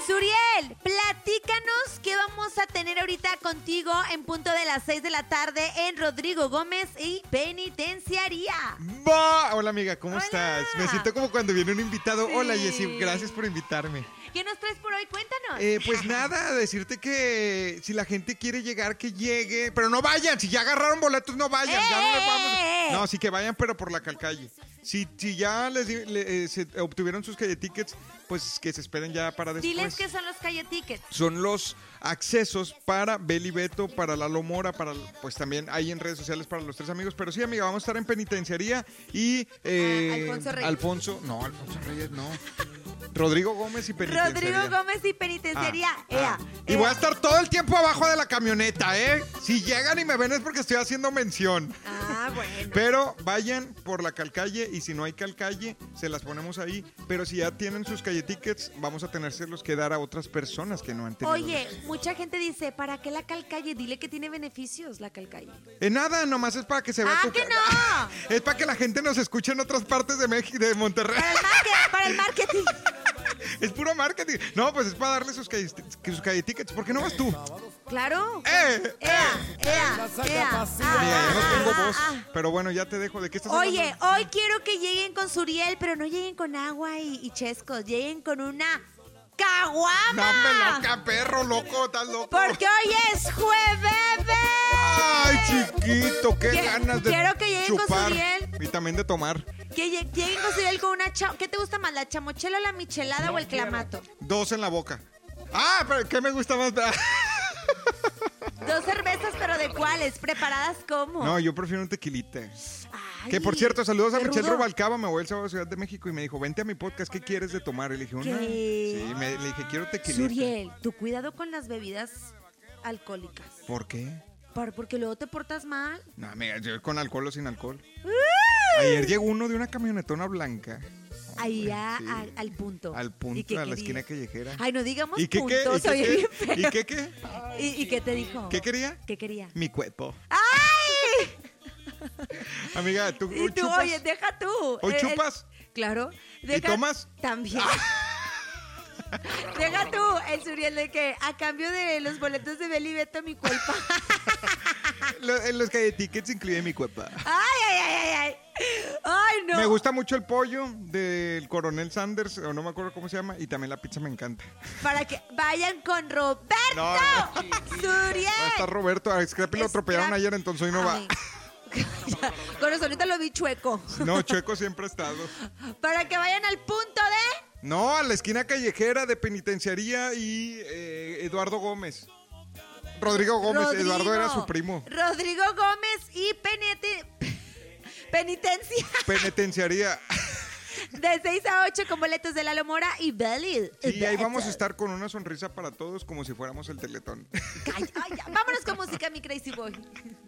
Suriel, platícanos qué vamos a tener ahorita contigo en punto de las 6 de la tarde en Rodrigo Gómez y Penitenciaría. Hola amiga, ¿cómo estás? Me siento como cuando viene un invitado. Sí. Hola Jessy, gracias por invitarme. ¿Qué nos traes por hoy? Cuéntanos. Pues nada, decirte que si la gente quiere llegar, que llegue. Pero no vayan, si ya agarraron boletos, no vayan. Ya no les vamos. No, sí que vayan, pero por la calcalle. Si ya se obtuvieron sus calle tickets, pues que se esperen ya para después. Diles qué son los calle tickets. Son los accesos para Beli Beto, para Lalo Mora, pues también hay en redes sociales para los tres amigos. Pero sí, amiga, vamos a estar en Penitenciaría y Alfonso Reyes no. Rodrigo Gómez y Penitenciaría. Rodrigo Gómez y Penitenciaría. Y voy a estar todo el tiempo abajo de la camioneta, ¿eh? Si llegan y me ven es porque estoy haciendo mención. Bueno. Pero vayan por la calcalle y si no hay calcalle, se las ponemos ahí. Pero si ya tienen sus calle tickets, vamos a tenérselos que dar a otras personas que no han tenido. Oye, mucha gente dice, ¿para qué la calcalle? Dile que tiene beneficios la calcalle. Nada, nomás es para que se vea tu que cara. no! Es para que la gente nos escuche en otras partes de México, de Monterrey. Para el marketing. Es puro marketing. No, pues es para darle sus calle tickets. ¿Por qué no vas tú? Claro. Mira, ya no tengo voz. Ah. Pero bueno, ya te dejo. ¿De qué estás Oye, hablando? hoy quiero que lleguen con Suriel, pero no lleguen con agua y chescos. Lleguen con una caguama. Dame loca, perro, loco, estás loco. Porque hoy es jueves. Ay, chiquito, qué ganas de quiero que lleguen con chupar Suriel. y también de tomar. Que lleguen con Suriel con una ¿Qué te gusta más, la chamochela o la michelada o el clamato? 2 en la boca. Pero ¿qué me gusta más? 2 cervezas, pero ¿de cuáles? ¿Preparadas cómo? No, yo prefiero un tequilita. Ay, Que por cierto, saludos a qué Michelle rudo. Rubalcaba, me voy el sábado a Ciudad de México y me dijo, vente a mi podcast, ¿qué quieres de tomar? Y le dije, una. ¿Qué? Sí, le dije, quiero tequilita. Suriel, tu cuidado con las bebidas alcohólicas. ¿Por qué? Porque luego te portas mal. No, amiga, yo con alcohol o sin alcohol. Ayer llegó uno de una camionetona blanca. Ahí Sí. al punto. Al punto, ¿Y qué a la quería? esquina callejera. Ay, no digamos ¿Y qué qué? punto, se oye bien feo. ¿Y qué qué? ¿Y qué te dijo? ¿Qué quería? ¿Qué quería? Mi cuerpo. ¡Ay! Amiga, ¿tú Y tú, chupas? oye, deja tú. ¿Hoy chupas? Claro. ¿Y tomas? También. Deja tú, el Suriel de que a cambio de los boletos de Beli Beto mi cuerpo. En los calle tickets incluye mi cuerpo. Ay, no. Me gusta mucho el pollo del Coronel Sanders, o no me acuerdo cómo se llama, y también la pizza me encanta. Para que vayan con Roberto. No. Suriel. Va a estar Roberto, a Scrappy lo atropellaron ayer, entonces hoy no va. Ay. Con eso ahorita lo vi chueco. No, Chueco siempre ha estado. Para que vayan al punto de... No, a la esquina callejera de Penitenciaría y Eduardo Gómez. Rodrigo Gómez, Eduardo era su primo. Rodrigo Gómez y Penitenciaría. De 6 a 8 con boletos de Lalo Mora y Beli. Sí, ahí vamos a estar con una sonrisa para todos como si fuéramos el Teletón. Vámonos con música, mi Crazy Boy.